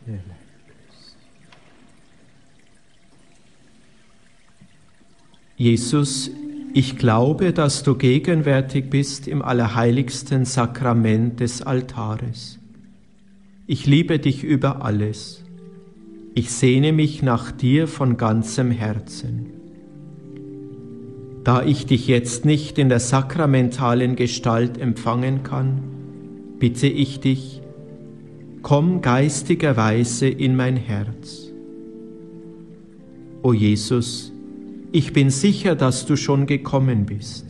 Jesus, ich glaube, dass du gegenwärtig bist im allerheiligsten Sakrament des Altares. Ich liebe dich über alles. Ich sehne mich nach dir von ganzem Herzen. Da ich dich jetzt nicht in der sakramentalen Gestalt empfangen kann, bitte ich dich, komm geistigerweise in mein Herz. O Jesus, ich bin sicher, dass du schon gekommen bist.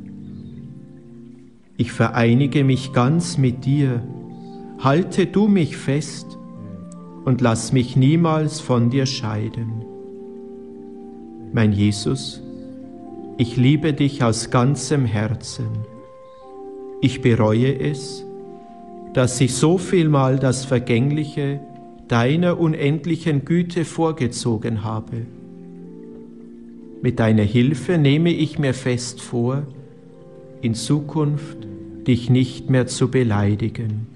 Ich vereinige mich ganz mit dir, halte du mich fest und lass mich niemals von dir scheiden. Mein Jesus, ich liebe dich aus ganzem Herzen. Ich bereue es, dass ich so vielmal das Vergängliche deiner unendlichen Güte vorgezogen habe. Mit deiner Hilfe nehme ich mir fest vor, in Zukunft dich nicht mehr zu beleidigen.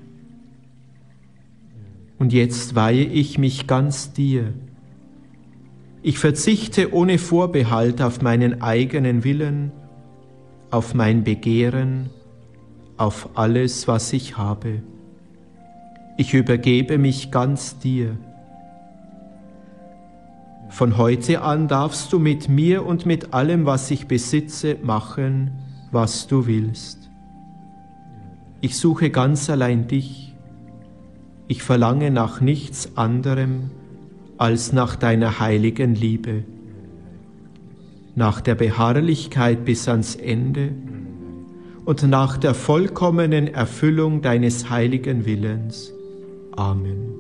Und jetzt weihe ich mich ganz dir. Ich verzichte ohne Vorbehalt auf meinen eigenen Willen, auf mein Begehren, auf alles, was ich habe. Ich übergebe mich ganz dir. Von heute an darfst du mit mir und mit allem, was ich besitze, machen, was du willst. Ich suche ganz allein dich. Ich verlange nach nichts anderem als nach deiner heiligen Liebe, nach der Beharrlichkeit bis ans Ende und nach der vollkommenen Erfüllung deines heiligen Willens. Amen.